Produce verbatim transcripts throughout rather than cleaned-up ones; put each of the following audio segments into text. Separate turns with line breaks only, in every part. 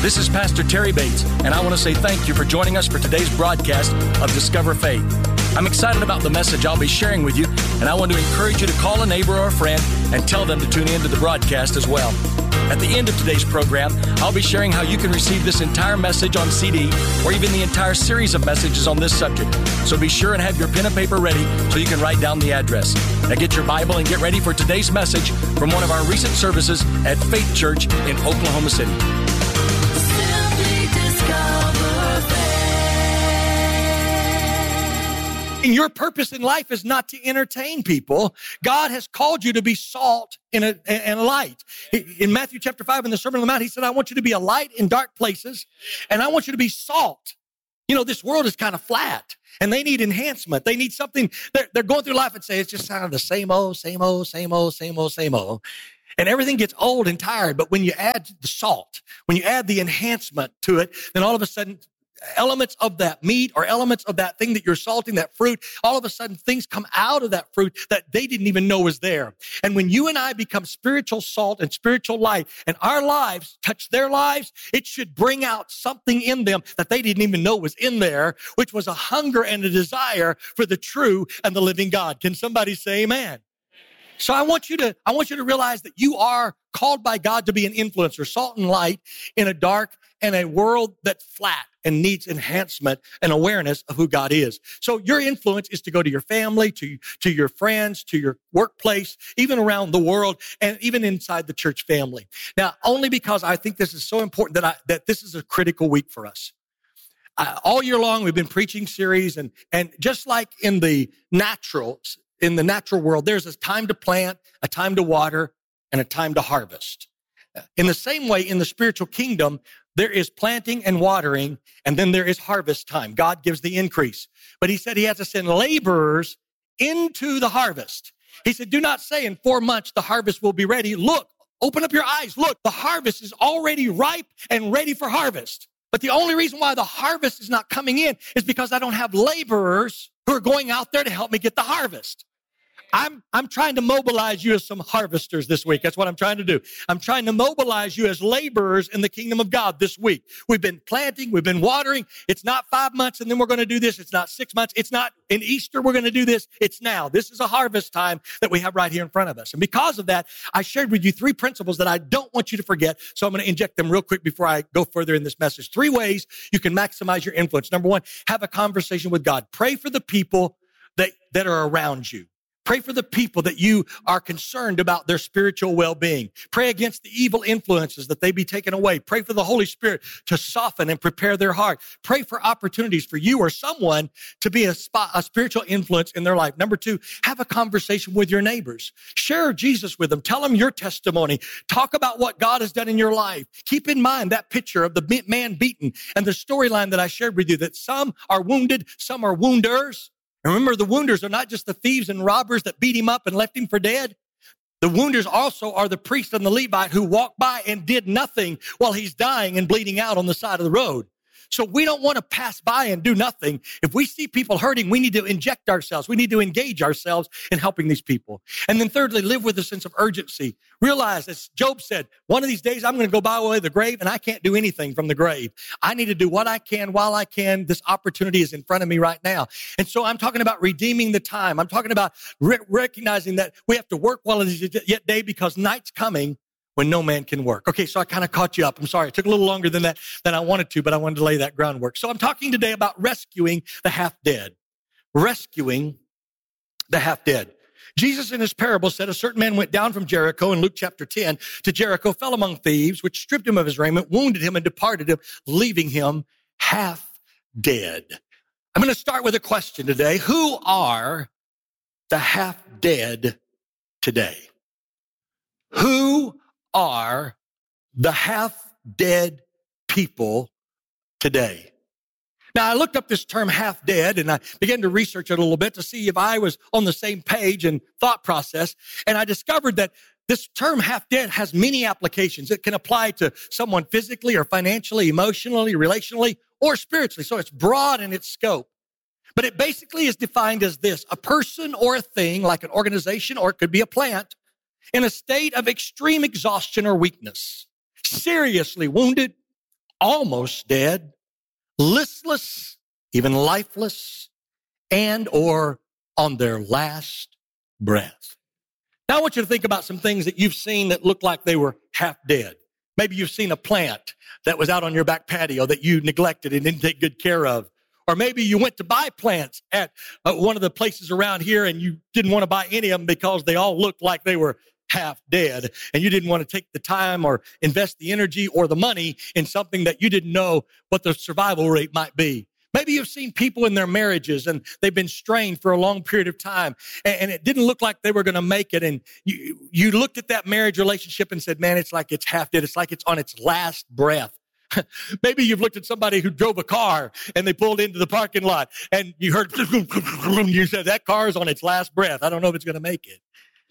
This is Pastor Terry Bates, and I want to say thank you for joining us for today's broadcast of Discover Faith. I'm excited about the message I'll be sharing with you, and I want to encourage you to call a neighbor or a friend and tell them to tune in to the broadcast as well. At the end of today's program, I'll be sharing how you can receive this entire message on C D or even the entire series of messages on this subject. So be sure and have your pen and paper ready so you can write down the address. Now get your Bible and get ready for today's message from one of our recent services at Faith Church in Oklahoma City. Your purpose in life is not to entertain people. God has called you to be salt and a, and a light. In Matthew chapter five, in the Sermon on the Mount, he said, I want you to be a light in dark places, and I want you to be salt. You know, this world is kind of flat, and they need enhancement. They need something. They're, they're going through life and say, it's just kind of the same old, same old, same old, same old, same old. And everything gets old and tired. But when you add the salt, when you add the enhancement to it, then all of a sudden, elements of that meat or elements of that thing that you're salting, that fruit, all of a sudden things come out of that fruit that they didn't even know was there. And when you and I become spiritual salt and spiritual light and our lives touch their lives, it should bring out something in them that they didn't even know was in there, which was a hunger and a desire for the true and the living God. Can somebody say amen? So I want you to, I want you to realize that you are called by God to be an influencer, salt and light in a dark and a world that's flat and needs enhancement and awareness of who God is. So your influence is to go to your family, to, to your friends, to your workplace, even around the world, and even inside the church family. Now, only because I think this is so important that I, that this is a critical week for us. Uh, all year long, we've been preaching series, and, and just like in the natural, in the natural world, there's a time to plant, a time to water, and a time to harvest. In the same way, in the spiritual kingdom, there is planting and watering, and then there is harvest time. God gives the increase. But he said he has to send laborers into the harvest. He said, do not say in four months the harvest will be ready. Look, open up your eyes. Look, the harvest is already ripe and ready for harvest. But the only reason why the harvest is not coming in is because I don't have laborers who are going out there to help me get the harvest. I'm, I'm trying to mobilize you as some harvesters this week. That's what I'm trying to do. I'm trying to mobilize you as laborers in the kingdom of God this week. We've been planting. We've been watering. It's not five months and then we're going to do this. It's not six months. It's not in Easter we're going to do this. It's now. This is a harvest time that we have right here in front of us. And because of that, I shared with you three principles that I don't want you to forget. So I'm going to inject them real quick before I go further in this message. Three ways you can maximize your influence. Number one, have a conversation with God. Pray for the people that, that are around you. Pray for the people that you are concerned about their spiritual well-being. Pray against the evil influences that they be taken away. Pray for the Holy Spirit to soften and prepare their heart. Pray for opportunities for you or someone to be a, spot, a spiritual influence in their life. Number two, have a conversation with your neighbors. Share Jesus with them. Tell them your testimony. Talk about what God has done in your life. Keep in mind that picture of the man beaten and the storyline that I shared with you, that some are wounded, some are wounders. And remember, the wounders are not just the thieves and robbers that beat him up and left him for dead. The wounders also are the priest and the Levite who walked by and did nothing while he's dying and bleeding out on the side of the road. So we don't want to pass by and do nothing. If we see people hurting, we need to inject ourselves. We need to engage ourselves in helping these people. And then thirdly, live with a sense of urgency. Realize, as Job said, one of these days I'm going to go by way of the grave and I can't do anything from the grave. I need to do what I can while I can. This opportunity is in front of me right now. And so I'm talking about redeeming the time. I'm talking about re- recognizing that we have to work while it is yet day because night's coming when no man can work. Okay, so I kind of caught you up. I'm sorry. It took a little longer than that than I wanted to, but I wanted to lay that groundwork. So I'm talking today about rescuing the half-dead. Rescuing the half-dead. Jesus in his parable said a certain man went down from Jericho in Luke chapter ten to Jericho, fell among thieves, which stripped him of his raiment, wounded him, and departed him, leaving him half dead. I'm going to start with a question today. Who are the half-dead today? Who are the half-dead people today? Now, I looked up this term half dead and I began to research it a little bit to see if I was on the same page and thought process. And I discovered that this term half dead has many applications. It can apply to someone physically or financially, emotionally, relationally, or spiritually. So it's broad in its scope. But it basically is defined as this: a person or a thing, like an organization, or it could be a plant, in a state of extreme exhaustion or weakness, seriously wounded almost dead, listless, even lifeless, and or on their last breath. Now I want you to think about some things that you've seen that look like they were half dead. Maybe you've seen a plant that was out on your back patio that you neglected and didn't take good care of. Or maybe you went to buy plants at uh, one of the places around here and you didn't want to buy any of them because they all looked like they were half dead, and you didn't want to take the time or invest the energy or the money in something that you didn't know what the survival rate might be. Maybe you've seen people in their marriages and they've been strained for a long period of time, and, and it didn't look like they were going to make it. And you, you looked at that marriage relationship and said, man, it's like it's half dead. It's like it's on its last breath. Maybe you've looked at somebody who drove a car and they pulled into the parking lot and you heard, you said, that car is on its last breath. I don't know if it's going to make it.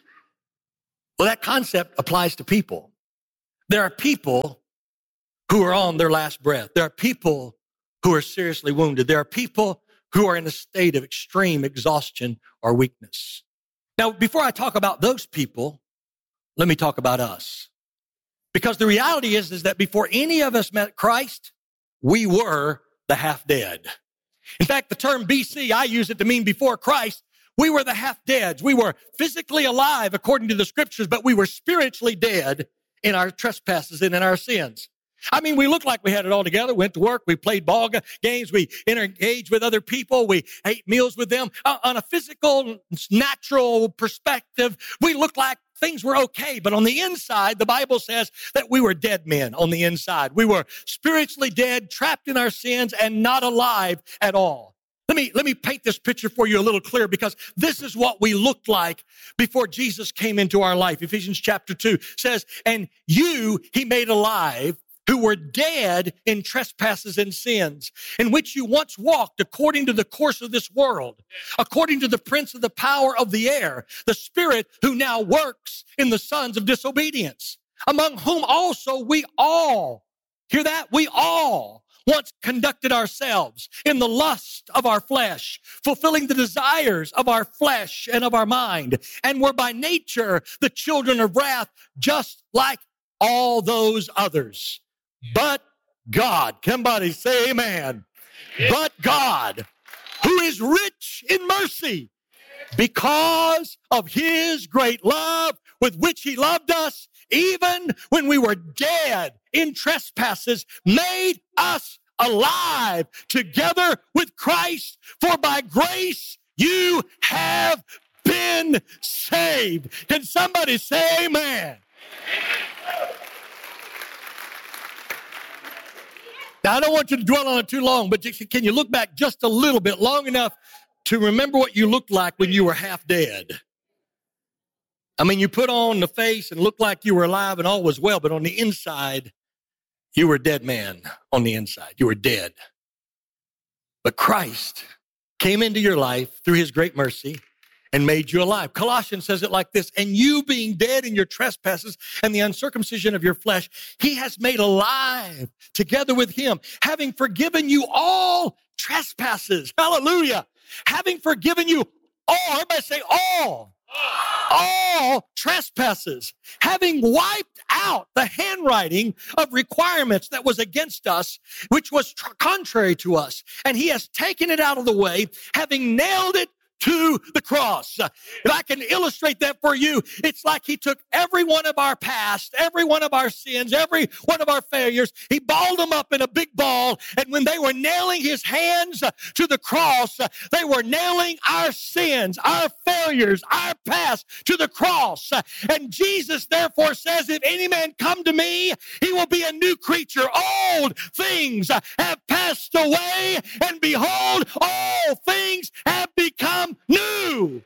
Well, that concept applies to people. There are people who are on their last breath. There are people who are seriously wounded. There are people who are in a state of extreme exhaustion or weakness. Now, before I talk about those people, let me talk about us. Because the reality is, is that before any of us met Christ, we were the half dead. In fact, the term B C, I use it to mean before Christ. We were the half deads. We were physically alive according to the scriptures, but we were spiritually dead in our trespasses and in our sins. I mean, we looked like we had it all together, went to work, we played ball games, we engaged with other people, we ate meals with them. Uh, on a physical, natural perspective, we looked like things were okay. But on the inside, the Bible says that we were dead men on the inside. We were spiritually dead, trapped in our sins, and not alive at all. Let me, let me paint this picture for you a little clearer, because this is what we looked like before Jesus came into our life. Ephesians chapter two says, and you he made alive who were dead in trespasses and sins, in which you once walked according to the course of this world, according to the prince of the power of the air, the spirit who now works in the sons of disobedience, among whom also we all, hear that? We all once conducted ourselves in the lust of our flesh, fulfilling the desires of our flesh and of our mind, and were by nature the children of wrath, just like all those others. But God, somebody say amen. But God, who is rich in mercy, because of his great love with which he loved us, even when we were dead in trespasses, made us alive together with Christ. For by grace you have been saved. Can somebody say amen? Now, I don't want you to dwell on it too long, but can you look back just a little bit, long enough to remember what you looked like when you were half dead? I mean, you put on the face and looked like you were alive and all was well, but on the inside, you were a dead man on the inside. You were dead. But Christ came into your life through his great mercy and made you alive. Colossians says it like this, and you being dead in your trespasses and the uncircumcision of your flesh, he has made alive together with him, having forgiven you all trespasses. Hallelujah. Having forgiven you all, everybody say all. All trespasses, having wiped out the handwriting of requirements that was against us, which was tr- contrary to us. And he has taken it out of the way, having nailed it to the cross. If I can illustrate that for you, it's like he took every one of our past, every one of our sins, every one of our failures, he balled them up in a big ball, and when they were nailing his hands to the cross, they were nailing our sins, our failures, our past to the cross. And Jesus therefore says, if any man come to me, he will be a new creature. Old things have passed away, and behold, all things have become new.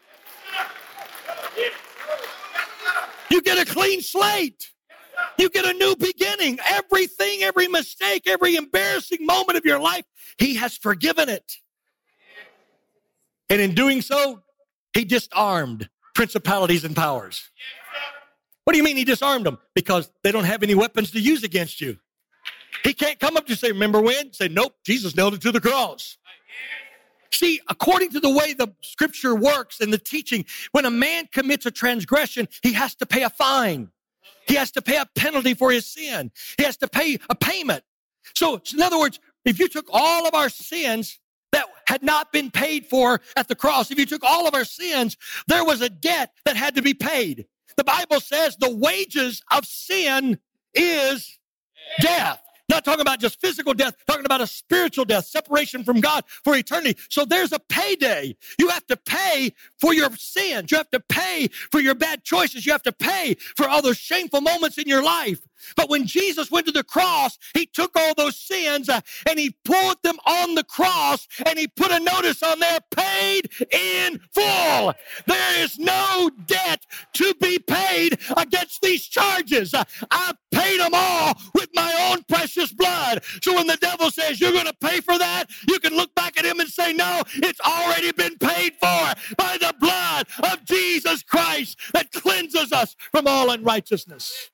You get a clean slate. You get a new beginning. Everything, every mistake, every embarrassing moment of your life, he has forgiven it. And in doing so, he disarmed principalities and powers. What do you mean he disarmed them? Because they don't have any weapons to use against you. He can't come up to you and say, remember when? Say, nope, Jesus nailed it to the cross. See, according to the way the scripture works and the teaching, when a man commits a transgression, he has to pay a fine. He has to pay a penalty for his sin. He has to pay a payment. So in other words, if you took all of our sins that had not been paid for at the cross, if you took all of our sins, there was a debt that had to be paid. The Bible says the wages of sin is death. Not talking about just physical death, talking about a spiritual death, separation from God for eternity. So there's a payday. You have to pay for your sins. You have to pay for your bad choices. You have to pay for all those shameful moments in your life. But when Jesus went to the cross, he took all those sins uh, and he put them on the cross and he put a notice on there, paid in full. There is no debt to be paid against these charges. Uh, I paid them all with my own precious blood. So when the devil says you're going to pay for that, you can look back at him and say, no, it's already been paid for by the blood of Jesus Christ that cleanses us from all unrighteousness.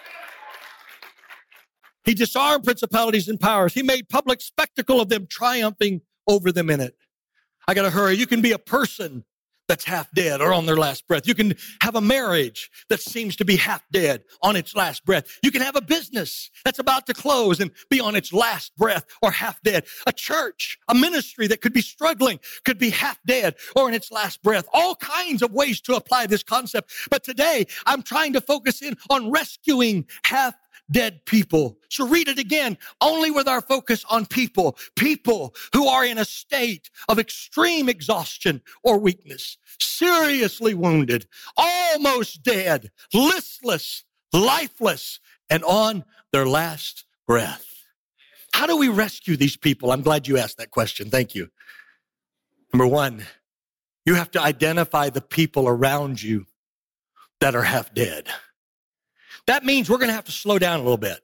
He disarmed principalities and powers. He made public spectacle of them, triumphing over them in it. I got to hurry. You can be a person that's half dead or on their last breath. You can have a marriage that seems to be half dead on its last breath. You can have a business that's about to close and be on its last breath or half dead. A church, a ministry that could be struggling, could be half dead or in its last breath. All kinds of ways to apply this concept. But today, I'm trying to focus in on rescuing half dead people. So read it again, only with our focus on people, people who are in a state of extreme exhaustion or weakness, seriously wounded, almost dead, listless, lifeless, and on their last breath. How do we rescue these people? I'm glad you asked that question. Thank you. Number one, you have to identify the people around you that are half dead. That means we're going to have to slow down a little bit.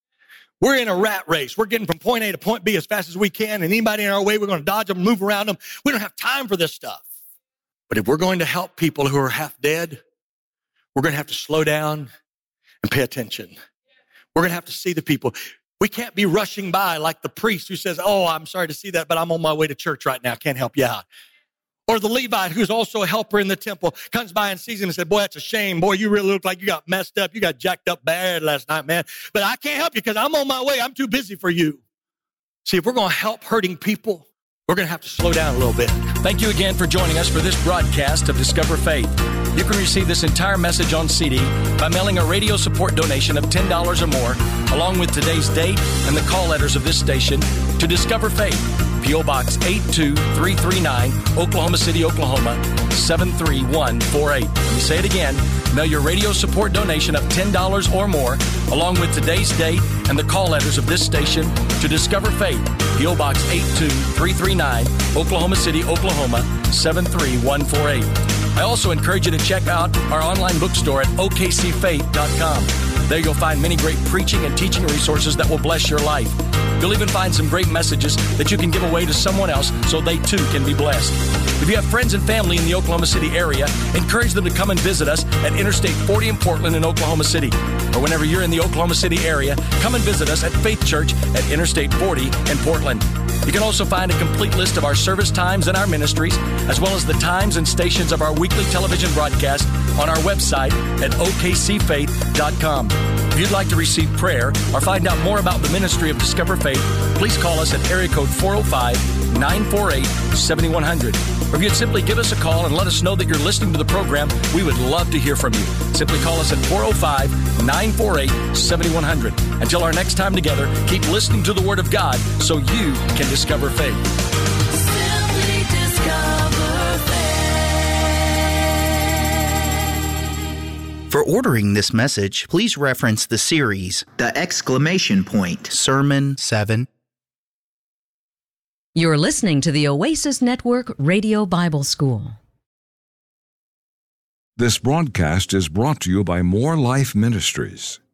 We're in a rat race. We're getting from point A to point B as fast as we can, and anybody in our way, we're going to dodge them, move around them. We don't have time for this stuff. But if we're going to help people who are half dead, we're going to have to slow down and pay attention. We're going to have to see the people. We can't be rushing by like the priest who says, oh, I'm sorry to see that, but I'm on my way to church right now. Can't help you out. Or the Levite, who's also a helper in the temple, comes by and sees him and said, boy, that's a shame. Boy, you really look like you got messed up. You got jacked up bad last night, man. But I can't help you because I'm on my way. I'm too busy for you. See, if we're going to help hurting people, we're going to have to slow down a little bit.
Thank you again for joining us for this broadcast of Discover Faith. You can receive this entire message on C D by mailing a radio support donation of ten dollars or more, along with today's date and the call letters of this station to Discover Faith. P O. Box eight two three three nine, Oklahoma City, Oklahoma, seven three one four eight. Let me say it again. Mail your radio support donation of ten dollars or more, along with today's date and the call letters of this station to Discover Faith. P O. Box eight two three three nine, Oklahoma City, Oklahoma, seven three one four eight. I also encourage you to check out our online bookstore at O K C faith dot com. There you'll find many great preaching and teaching resources that will bless your life. You'll even find some great messages that you can give away to someone else so they too can be blessed. If you have friends and family in the Oklahoma City area, encourage them to come and visit us at Interstate forty in Portland in Oklahoma City. Or whenever you're in the Oklahoma City area, come and visit us at Faith Church at Interstate forty in Portland. You can also find a complete list of our service times and our ministries, as well as the times and stations of our weekly television broadcast on our website at O K C faith dot com. If you'd like to receive prayer or find out more about the ministry of Discover Faith, please call us at area code four oh five, nine four eight, seven one zero zero. Or if you'd simply give us a call and let us know that you're listening to the program, we would love to hear from you. Simply call us at four oh five, nine four eight, seven one zero zero. Until our next time together, keep listening to the Word of God so you can discover faith.
Simply discover faith.
For ordering this message, please reference the series,
The Exclamation Point,
Sermon seven.
You're listening to the Oasis Network Radio Bible School.
This broadcast is brought to you by More Life Ministries.